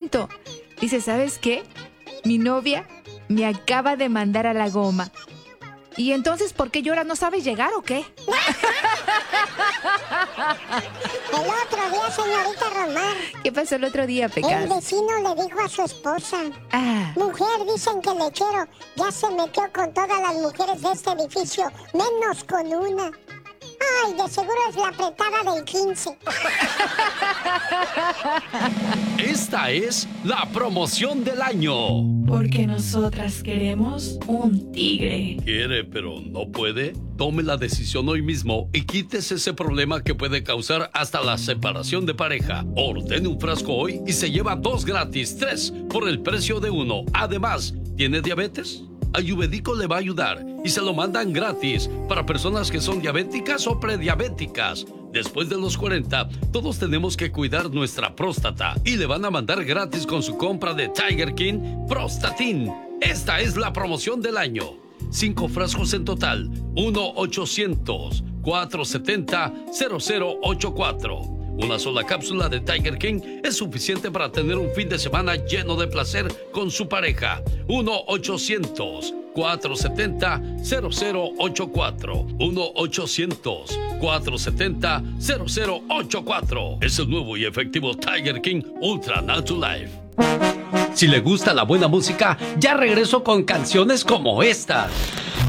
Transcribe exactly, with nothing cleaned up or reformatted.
cuento. Dice, ¿sabes qué? Mi novia me acaba de mandar a la goma. ¿Y entonces por qué lloras? ¿No sabes llegar o qué? El otro día, señorita Román. ¿Qué pasó el otro día, Pecas? El vecino le dijo a su esposa. Ah. Mujer, dicen que el lechero ya se metió con todas las mujeres de este edificio, menos con una. Ay, de seguro es la apretada del quince. Esta es la promoción del año. Porque nosotras queremos un tigre. ¿Quiere, pero no puede? Tome la decisión hoy mismo y quítese ese problema que puede causar hasta la separación de pareja. Ordene un frasco hoy y se lleva dos gratis, tres por el precio de uno. Además, ¿tiene diabetes? Ayurvédico le va a ayudar y se lo mandan gratis para personas que son diabéticas o prediabéticas. Después de los cuarenta, todos tenemos que cuidar nuestra próstata y le van a mandar gratis con su compra de Tiger King Prostatin. Esta es la promoción del año. Cinco frascos en total. uno ochocientos, cuatrocientos setenta, cero cero ochenta y cuatro. Una sola cápsula de Tiger King es suficiente para tener un fin de semana lleno de placer con su pareja. uno ochocientos, cuatrocientos setenta, cero cero ochenta y cuatro. uno ochocientos, cuatrocientos setenta, cero cero ochenta y cuatro. Es el nuevo y efectivo Tiger King Ultra Natural Life. Si le gusta la buena música, ya regreso con canciones como esta.